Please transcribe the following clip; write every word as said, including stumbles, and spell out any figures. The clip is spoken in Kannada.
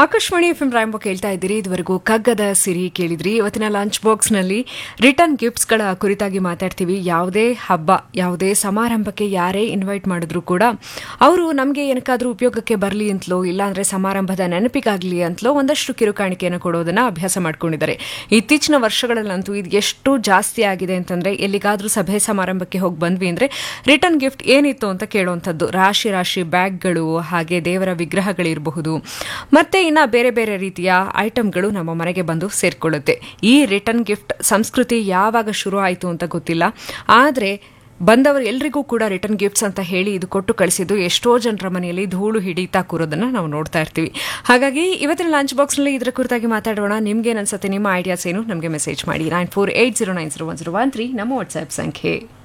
ಆಕಾಶವಾಣಿ ಎಫ್ ಎಂ ರಾಯಂಬ ಕೇಳ್ತಾ ಇದ್ದೀರಿ. ಇದುವರೆಗೂ ಕಗ್ಗದ ಸಿರಿ ಕೇಳಿದ್ರಿ. ಇವತ್ತಿನ ಲಂಚ್ ಬಾಕ್ಸ್ನಲ್ಲಿ ರಿಟರ್ನ್ ಗಿಫ್ಟ್ಸ್ಗಳ ಕುರಿತಾಗಿ ಮಾತಾಡ್ತೀವಿ. ಯಾವುದೇ ಹಬ್ಬ, ಯಾವುದೇ ಸಮಾರಂಭಕ್ಕೆ ಯಾರೇ ಇನ್ವೈಟ್ ಮಾಡಿದ್ರು ಕೂಡ ಅವರು ನಮಗೆ ಏನಕ್ಕಾದ್ರೂ ಉಪಯೋಗಕ್ಕೆ ಬರಲಿ ಅಂತಲೋ ಇಲ್ಲಾಂದ್ರೆ ಸಮಾರಂಭದ ನೆನಪಿಗಾಗಲಿ ಅಂತಲೋ ಒಂದಷ್ಟು ಕಿರುಕಾಣಿಕೆಯನ್ನು ಕೊಡೋದನ್ನ ಅಭ್ಯಾಸ ಮಾಡ್ಕೊಂಡಿದ್ದಾರೆ. ಇತ್ತೀಚಿನ ವರ್ಷಗಳಲ್ಲಂತೂ ಇದು ಎಷ್ಟು ಜಾಸ್ತಿ ಆಗಿದೆ ಅಂತಂದ್ರೆ ಎಲ್ಲಿಗಾದ್ರೂ ಸಭೆ ಸಮಾರಂಭಕ್ಕೆ ಹೋಗಿ ಬಂದ್ವಿ ಅಂದ್ರೆ ರಿಟರ್ನ್ ಗಿಫ್ಟ್ ಏನಿತ್ತು ಅಂತ ಕೇಳುವಂಥದ್ದು. ರಾಶಿ ರಾಶಿ ಬ್ಯಾಗ್ಗಳು, ಹಾಗೆ ದೇವರ ವಿಗ್ರಹಗಳಿರಬಹುದು, ಮತ್ತೆ ಇನ್ನ ಬೇರೆ ಬೇರೆ ರೀತಿಯ ಐಟಮ್ಗಳು ನಮ್ಮ ಮನೆಗೆ ಬಂದು ಸೇರ್ಕೊಳ್ಳುತ್ತೆ. ಈ ರಿಟರ್ನ್ ಗಿಫ್ಟ್ ಸಂಸ್ಕೃತಿ ಯಾವಾಗ ಶುರು ಆಯಿತು ಅಂತ ಗೊತ್ತಿಲ್ಲ, ಆದರೆ ಬಂದವರು ಎಲ್ರಿಗೂ ಕೂಡ ರಿಟರ್ನ್ ಗಿಫ್ಟ್ಸ್ ಅಂತ ಹೇಳಿ ಇದು ಕೊಟ್ಟು ಕಳಿಸಿದ್ದು ಎಷ್ಟೋ ಜನರ ಮನೆಯಲ್ಲಿ ಧೂಳು ಹಿಡಿತಾ ಕೂರೋದನ್ನ ನಾವು ನೋಡ್ತಾ ಇರ್ತೀವಿ. ಹಾಗಾಗಿ ಇವತ್ತಿನ ಲಂಚ್ ಬಾಕ್ಸ್ನಲ್ಲಿ ಇದರ ಕುರಿತಾಗಿ ಮಾತಾಡೋಣ. ನಿಮ್ಗೇನು ಅನ್ಸುತ್ತೆ, ನಿಮ್ಮ ಐಡಿಯಾಸ್ ಏನು, ನಮಗೆ ಮೆಸೇಜ್ ಮಾಡಿ nine four eight zero nine zero one zero one three ನಮ್ಮ ವಾಟ್ಸ್ಆ್ಯಪ್ ಸಂಖ್ಯೆ.